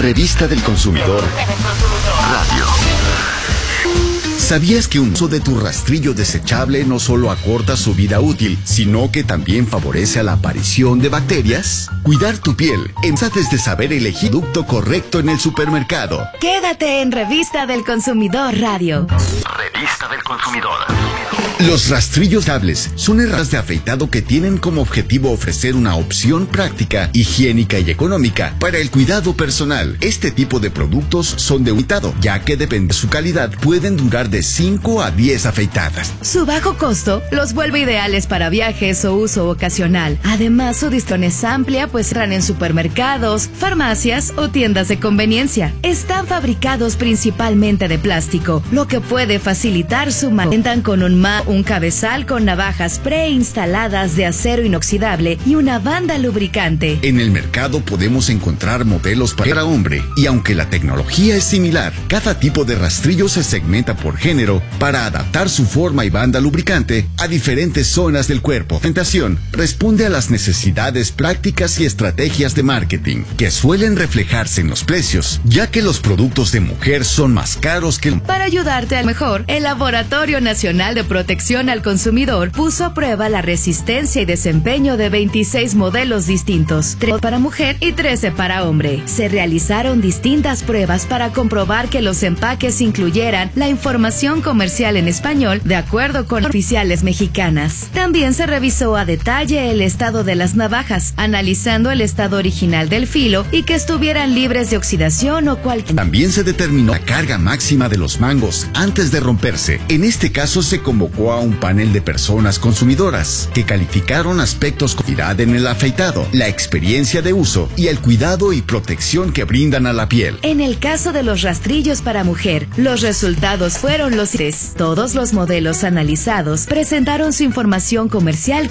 Revista del Consumidor Radio. ¿Sabías que un uso de tu rastrillo desechable no solo acorta su vida útil, sino que también favorece a la aparición de bacterias? Cuidar tu piel empieza desde saber elegir el producto correcto en el supermercado. Quédate en Revista del Consumidor Radio. Revista del Consumidor. Los rastrillos desechables son herramientas de afeitado que tienen como objetivo ofrecer una opción práctica, higiénica y económica para el cuidado personal. Este tipo de productos son de unitado, ya que depende de su calidad, pueden durar de 5 a 10 afeitadas. Su bajo costo los vuelve ideales para viajes o uso ocasional. Además, su distribución es amplia, pues entran en supermercados, farmacias o tiendas de conveniencia. Están fabricados principalmente de plástico, lo que puede facilitar su manejo. Cuentan con un cabezal con navajas preinstaladas de acero inoxidable y una banda lubricante. En el mercado podemos encontrar modelos para hombre, y aunque la tecnología es similar, cada tipo de rastrillo se segmenta por género para adaptar su forma y banda lubricante a diferentes zonas del cuerpo. La presentación responde a las necesidades prácticas y estrategias de marketing, que suelen reflejarse en los precios, ya que los productos de mujer son más caros que... Para ayudarte al mejor, el Laboratorio Nacional de Protección al Consumidor puso a prueba la resistencia y desempeño de 26 modelos distintos, 3 para mujer y 13 para hombre. Se realizaron distintas pruebas para comprobar que los empaques incluyeran la información comercial en español de acuerdo con oficiales mexicanas. También se revisó a detalle el estado de las navajas, analizando el estado original del filo y que estuvieran libres de oxidación o cualquier... También se determinó la carga máxima de los mangos antes de romperse. En este caso se convocó a un panel de personas consumidoras que calificaron aspectos como calidad en el afeitado, la experiencia de uso y el cuidado y protección que brindan a la piel. En el caso de los rastrillos para mujer, los resultados fueron los siguientes. Todos los modelos analizados presentaron su información comercial